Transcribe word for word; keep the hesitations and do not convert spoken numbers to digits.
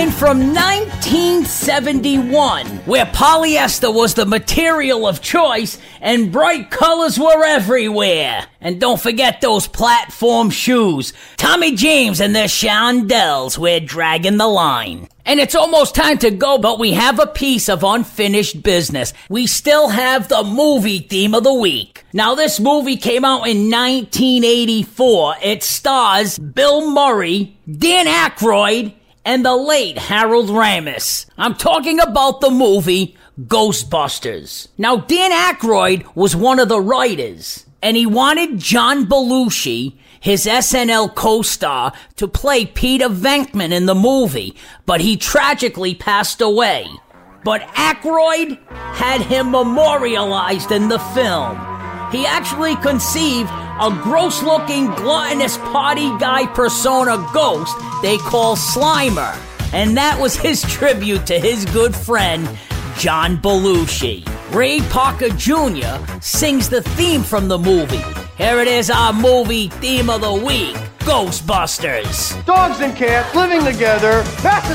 line from nineteen seventy-one, where polyester was the material of choice and bright colors were everywhere. And don't forget those platform shoes. Tommy James and their Shondells were dragging the line. And it's almost time to go, but we have a piece of unfinished business. We still have the movie theme of the week. Now, this movie came out in nineteen eighty-four. It stars Bill Murray, Dan Aykroyd, and the late Harold Ramis. I'm talking about the movie Ghostbusters. Now, Dan Aykroyd was one of the writers, and he wanted John Belushi, his S N L co-star, to play Peter Venkman in the movie, but he tragically passed away. But Aykroyd had him memorialized in the film. He actually conceived a gross-looking, gluttonous party guy persona ghost they call Slimer, and that was his tribute to his good friend, John Belushi. Ray Parker Junior sings the theme from the movie. Here it is, our movie theme of the week, Ghostbusters. Dogs and cats living together.